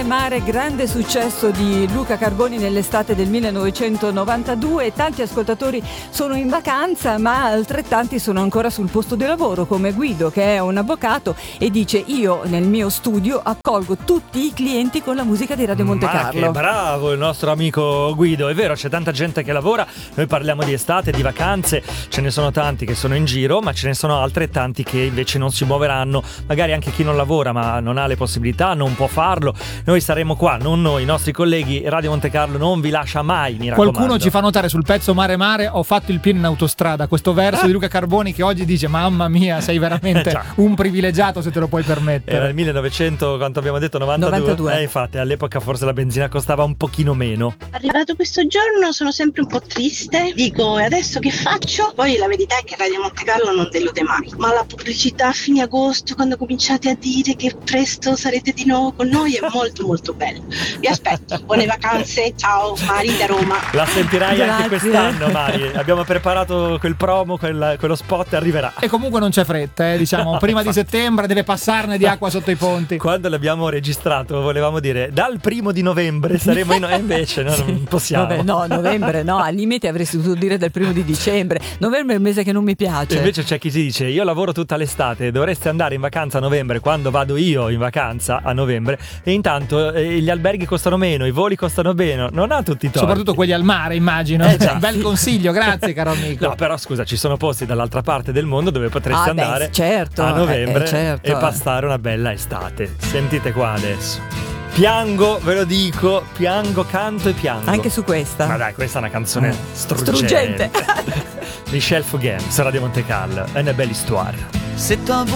Mare, grande successo di Luca Carboni nell'estate del 1992. Tanti ascoltatori sono in vacanza, ma altrettanti sono ancora sul posto di lavoro, come Guido, che è un avvocato e dice: io nel mio studio accolgo tutti i clienti con la musica di Radio Monte Carlo. Che bravo il nostro amico Guido. È vero, c'è tanta gente che lavora, noi parliamo di estate, di vacanze, ce ne sono tanti che sono in giro, ma ce ne sono altrettanti che invece non si muoveranno, magari anche chi non lavora ma non ha le possibilità, non può farlo. Noi saremo qua, non noi, i nostri colleghi. Radio Monte Carlo non vi lascia mai, mi raccomando. Qualcuno ci fa notare sul pezzo Mare Mare: ho fatto il pieno in autostrada. Questo verso di Luca Carboni che oggi dice: mamma mia, sei veramente un privilegiato se te lo puoi permettere. Era il 1900, quanto abbiamo detto, 92. Infatti all'epoca forse la benzina costava un pochino meno. Arrivato questo giorno sono sempre un po' triste, dico: e adesso che faccio? Poi la verità è che Radio Monte Carlo non delude mai, ma la pubblicità a fine agosto, quando cominciate a dire che presto sarete di nuovo con noi, è molto molto bello. Vi aspetto, buone vacanze, ciao, Mari da Roma. La sentirai anche quest'anno, Mari. Abbiamo preparato quel promo, quello spot, arriverà. E comunque non c'è fretta, diciamo, prima di settembre deve passarne di acqua sotto i ponti. Quando l'abbiamo registrato volevamo dire dal 1 novembre saremo in... invece no, non possiamo. Vabbè, no, novembre no, al limite avresti dovuto dire dal 1 dicembre. Novembre è un mese che non mi piace. Invece c'è chi si dice: io lavoro tutta l'estate, dovreste andare in vacanza a novembre, quando vado io in vacanza a novembre, e intanto gli alberghi costano meno, i voli costano meno. Non ha tutti i torti. Soprattutto quelli al mare, immagino. Bel consiglio, grazie caro amico. No, però scusa, ci sono posti dall'altra parte del mondo dove potresti andare a novembre e passare una bella estate. Sentite qua adesso. Piango, ve lo dico, piango, canto e piango. Anche su questa. Ma dai, questa è una canzone struggente. Michel Fugain su Radio Monte Carlo, è una bella storia. C'est un